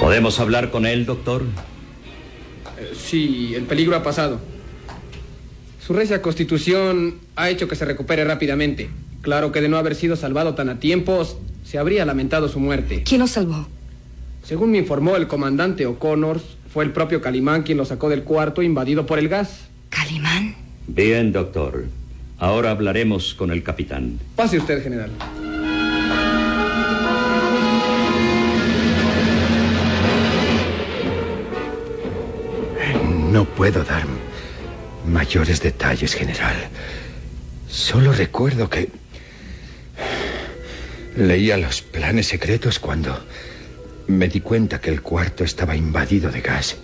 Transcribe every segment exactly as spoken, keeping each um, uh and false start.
¿Podemos hablar con él, doctor? Eh, sí, el peligro ha pasado. Su recia constitución ha hecho que se recupere rápidamente. Claro que de no haber sido salvado tan a tiempo, se habría lamentado su muerte. ¿Quién lo salvó? Según me informó el comandante O'Connor, fue el propio Calimán quien lo sacó del cuarto invadido por el gas. ¿Calimán? Bien, doctor. Ahora hablaremos con el capitán. Pase usted, general. No puedo dar mayores detalles, general. Solo recuerdo que leía los planes secretos cuando me di cuenta que el cuarto estaba invadido de gas.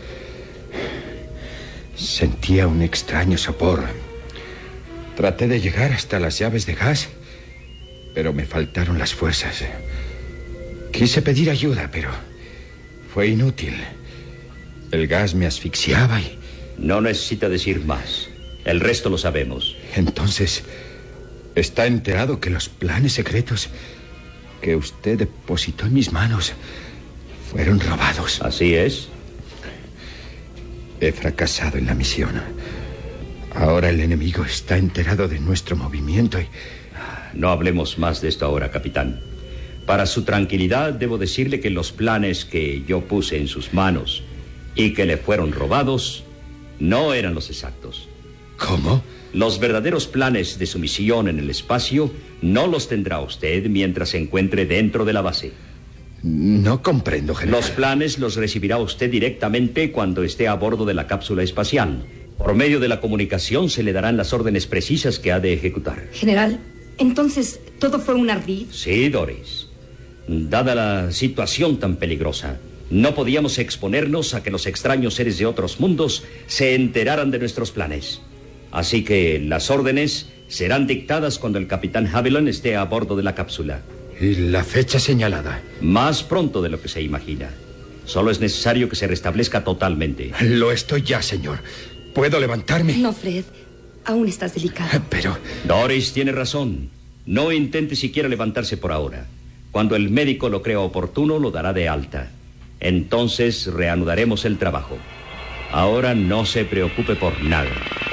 Sentía un extraño sopor. Traté de llegar hasta las llaves de gas, pero me faltaron las fuerzas. Quise pedir ayuda, pero fue inútil. El gas me asfixiaba y... No necesita decir más. El resto lo sabemos. Entonces, ¿está enterado que los planes secretos que usted depositó en mis manos fueron robados? Así es. He fracasado en la misión. Ahora el enemigo está enterado de nuestro movimiento y... No hablemos más de esto ahora, capitán. Para su tranquilidad, debo decirle que los planes que yo puse en sus manos y que le fueron robados no eran los exactos. ¿Cómo? Los verdaderos planes de su misión en el espacio no los tendrá usted mientras se encuentre dentro de la base. No comprendo, general. Los planes los recibirá usted directamente cuando esté a bordo de la cápsula espacial. Por medio de la comunicación se le darán las órdenes precisas que ha de ejecutar. General, entonces, ¿todo fue un ardid? Sí, Doris. Dada la situación tan peligrosa, no podíamos exponernos a que los extraños seres de otros mundos se enteraran de nuestros planes. Así que las órdenes serán dictadas cuando el capitán Haviland esté a bordo de la cápsula. ¿Y la fecha señalada? Más pronto de lo que se imagina. Solo es necesario que se restablezca totalmente. Lo estoy ya, señor. ¿Puedo levantarme? No, Fred. Aún estás delicado. Pero... Doris tiene razón. No intente siquiera levantarse por ahora. Cuando el médico lo crea oportuno, lo dará de alta. Entonces reanudaremos el trabajo. Ahora no se preocupe por nada.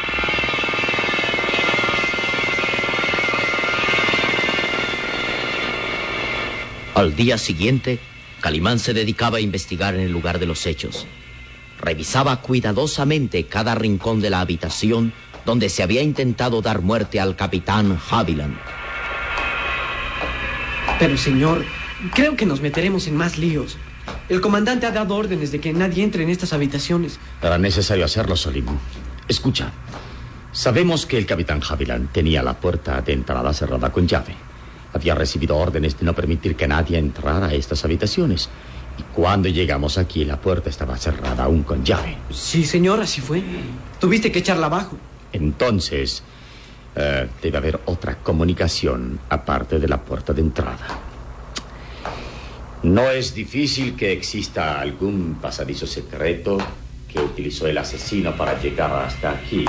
Al día siguiente, Calimán se dedicaba a investigar en el lugar de los hechos. Revisaba cuidadosamente cada rincón de la habitación donde se había intentado dar muerte al capitán Haviland. Pero, señor, creo que nos meteremos en más líos. El comandante ha dado órdenes de que nadie entre en estas habitaciones. Era necesario hacerlo, Solim. Escucha, sabemos que el capitán Haviland tenía la puerta de entrada cerrada con llave. Había recibido órdenes de no permitir que nadie entrara a estas habitaciones. Y cuando llegamos aquí, la puerta estaba cerrada aún con llave. Sí, señor, así fue. Tuviste que echarla abajo. Entonces, uh, debe haber otra comunicación aparte de la puerta de entrada. No es difícil que exista algún pasadizo secreto que utilizó el asesino para llegar hasta aquí.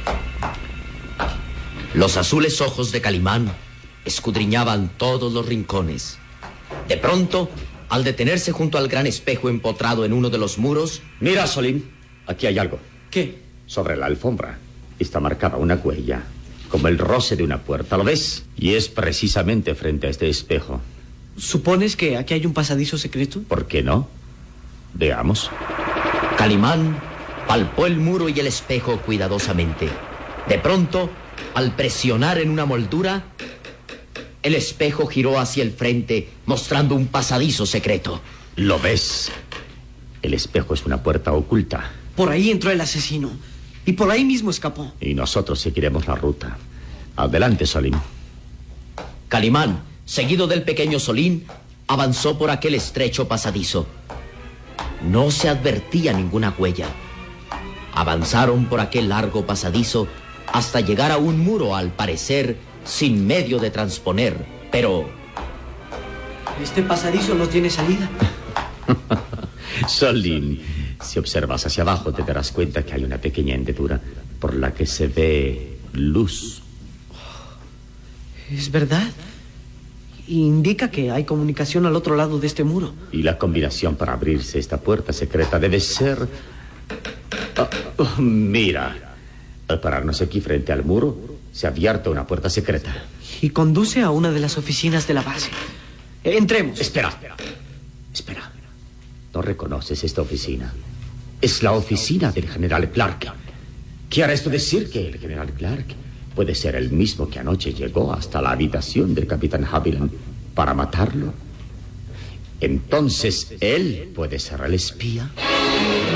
Los azules ojos de Calimán escudriñaban todos los rincones. De pronto, al detenerse junto al gran espejo empotrado en uno de los muros... Mira, Solim, aquí hay algo. ¿Qué? Sobre la alfombra está marcada una huella, como el roce de una puerta, ¿lo ves? Y es precisamente frente a este espejo. ¿Supones que aquí hay un pasadizo secreto? ¿Por qué no? Veamos. Calimán palpó el muro y el espejo cuidadosamente. De pronto, al presionar en una moldura, el espejo giró hacia el frente, mostrando un pasadizo secreto. ¿Lo ves? El espejo es una puerta oculta. Por ahí entró el asesino. Y por ahí mismo escapó. Y nosotros seguiremos la ruta. Adelante, Solim. Calimán, seguido del pequeño Solín, avanzó por aquel estrecho pasadizo. No se advertía ninguna huella. Avanzaron por aquel largo pasadizo hasta llegar a un muro, al parecer, sin medio de transponer, pero... Este pasadizo no tiene salida. Solín, si observas hacia abajo te darás cuenta que hay una pequeña hendidura por la que se ve luz. ¿Es verdad? Indica que hay comunicación al otro lado de este muro. Y la combinación para abrirse esta puerta secreta debe ser... Oh, oh, mira, al pararnos aquí frente al muro, se ha abierto una puerta secreta. Y conduce a una de las oficinas de la base. Entremos. Espera, espera. Espera. ¿No reconoces esta oficina? Es la oficina del general Clark. ¿Quiere esto decir que el general Clark puede ser el mismo que anoche llegó hasta la habitación del capitán Haviland para matarlo? Entonces, él puede ser el espía.